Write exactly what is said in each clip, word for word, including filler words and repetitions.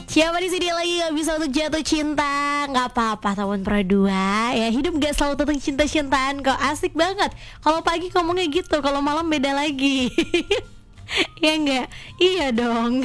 Siapa di sini lagi gak bisa untuk jatuh cinta? Gak apa-apa teman berdua ya. Hidup gak selalu tentang cinta-cintaan kok. Asik banget. Kalau pagi ngomongnya gitu, kalau malam beda lagi. Ya enggak? Iya dong.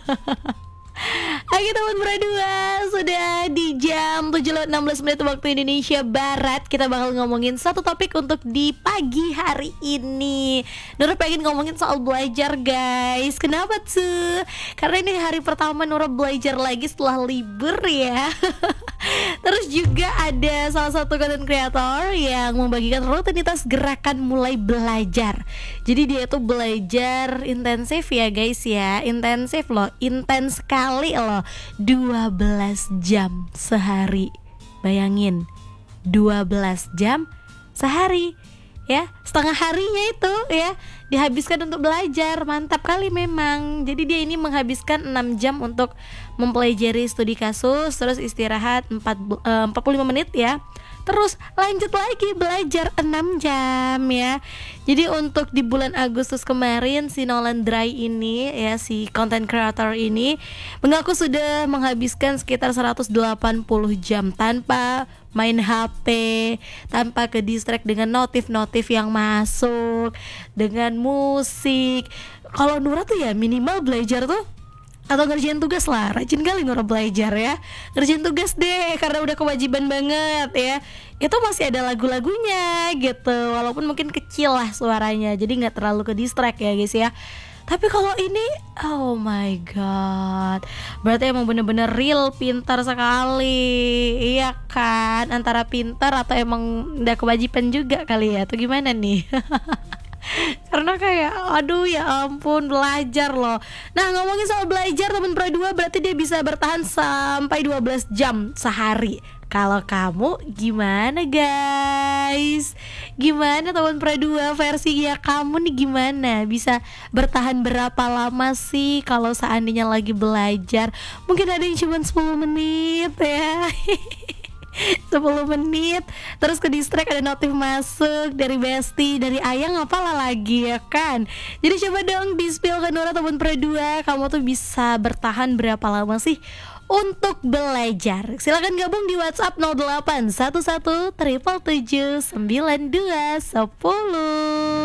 Oke teman berdua, sudah di jam tujuh lewat enam belas menit waktu Indonesia Barat. Kita bakal ngomongin satu topik untuk di pagi hari ini. Nura pengen ngomongin soal belajar guys. Kenapa tuh? Karena ini hari pertama Nura belajar lagi setelah libur ya. Terus juga ada salah satu content creator yang membagikan rutinitas gerakan mulai belajar. Jadi dia tuh belajar intensif ya guys ya. Intensif loh, intens sekali loh. Dua belas jam sehari. Bayangin, dua belas jam sehari ya, setengah harinya itu ya dihabiskan untuk belajar. Mantap kali memang. Jadi dia ini menghabiskan enam jam untuk mempelajari studi kasus, terus istirahat empat, uh, empat puluh lima menit ya. Terus lanjut lagi belajar enam jam ya. Jadi untuk di bulan Agustus kemarin si Nolan Dry ini ya, si content creator ini mengaku sudah menghabiskan sekitar seratus delapan puluh jam tanpa main H P, tanpa ke distract dengan notif-notif yang masuk, dengan musik. Kalau Nura tuh ya minimal belajar tuh atau ngerjain tugas lah, rajin kali Nura belajar ya. Ngerjain tugas deh, karena udah kewajiban banget ya. Itu masih ada lagu-lagunya gitu, walaupun mungkin kecil lah suaranya, jadi gak terlalu ke distract ya guys ya. Tapi kalau ini, oh my god, berarti emang bener-bener real pintar sekali. Iya kan, antara pintar atau emang udah kewajiban juga kali ya, atau gimana nih? Karena kayak aduh ya ampun, belajar loh. Nah ngomongin soal belajar teman Pro dua, berarti dia bisa bertahan sampai dua belas jam sehari. Kalau kamu gimana guys? Gimana teman Pro dua, versi ya kamu nih gimana? Bisa bertahan berapa lama sih kalau seandainya lagi belajar? Mungkin ada yang cuma sepuluh menit ya. sepuluh menit terus ke distract, ada notif masuk dari Besti, dari Ayang, apalah lagi ya kan. Jadi coba dong di spill ke Nura teman Pro dua, kamu tuh bisa bertahan berapa lama sih untuk belajar? Silakan gabung di WhatsApp nol delapan satu satu tujuh tujuh sembilan dua satu nol.